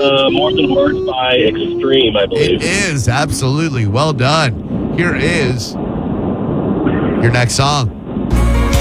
More Than Words by Extreme, I believe. It is, absolutely. Well done. Here is your next song.